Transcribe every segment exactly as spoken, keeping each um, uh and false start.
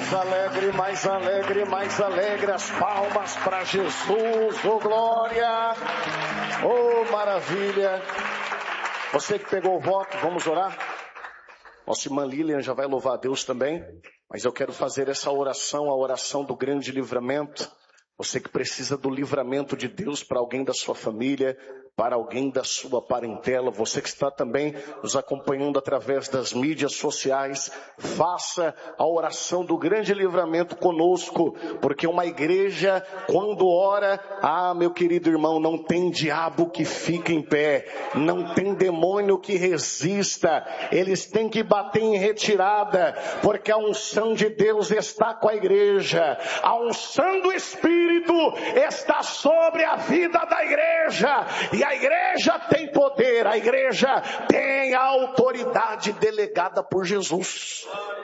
mais alegre, mais alegre, mais alegre, as palmas para Jesus, oh glória, oh maravilha. Você que pegou o voto, vamos orar? Nossa irmã Lilian já vai louvar a Deus também, mas eu quero fazer essa oração, a oração do grande livramento. Você que precisa do livramento de Deus para alguém da sua família, para alguém da sua parentela, você que está também nos acompanhando através das mídias sociais, faça a oração do grande livramento conosco, porque uma igreja, quando ora, ah, meu querido irmão, não tem diabo que fique em pé, não tem demônio que resista, eles têm que bater em retirada, porque a unção de Deus está com a igreja, a unção do Espírito está sobre a vida da igreja, e a igreja tem poder, a igreja tem a autoridade delegada por Jesus.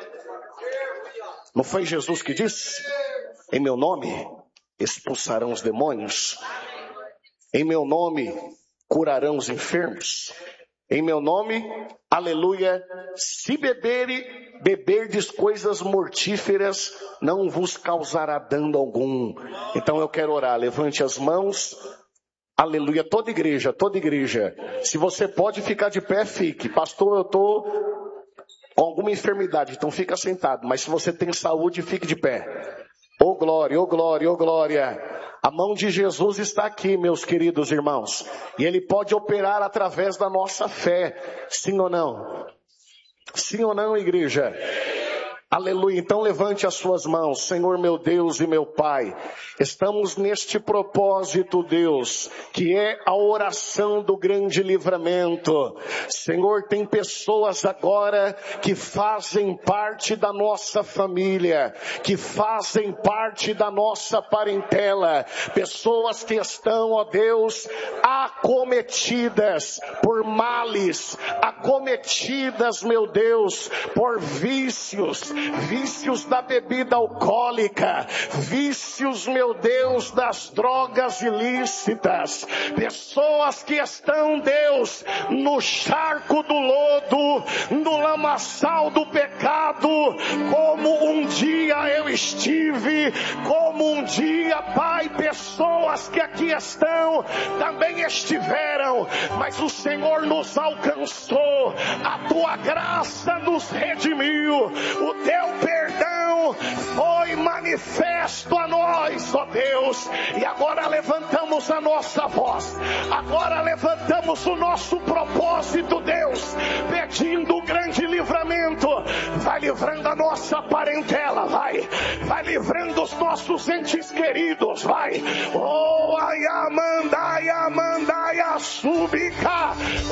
Não foi Jesus que disse? Em meu nome expulsarão os demônios, em meu nome curarão os enfermos, em meu nome, aleluia, se beberem, beberdes coisas mortíferas, não vos causará dano algum. Então eu quero orar, levante as mãos, aleluia, toda igreja, toda igreja. Se você pode ficar de pé, fique. Pastor, eu estou com alguma enfermidade, então fica sentado. Mas se você tem saúde, fique de pé. Ô glória, ô glória, ô glória. A mão de Jesus está aqui, meus queridos irmãos. E Ele pode operar através da nossa fé. Sim ou não? Sim ou não, igreja? Aleluia, então levante as suas mãos, Senhor meu Deus e meu Pai, estamos neste propósito, Deus, que é a oração do grande livramento. Senhor, tem pessoas agora que fazem parte da nossa família, que fazem parte da nossa parentela, pessoas que estão, ó Deus, acometidas por males, acometidas, meu Deus, por vícios, vícios da bebida alcoólica, vícios, meu Deus, das drogas ilícitas, pessoas que estão, Deus, no charco do lodo, no lamaçal do pecado, como um dia eu estive, como um dia, Pai, pessoas que aqui estão, também estiveram, mas o Senhor nos alcançou, a Tua graça nos redimiu, o Teu perdão foi manifesto a nós, ó Deus, e agora levantamos a nossa voz, agora levantamos o nosso propósito, Deus, pedindo o grande livramento. Vai livrando a nossa parentela, vai, vai livrando os nossos entes queridos, vai, oh, ai, amanda, ai, amanda, ai, subica,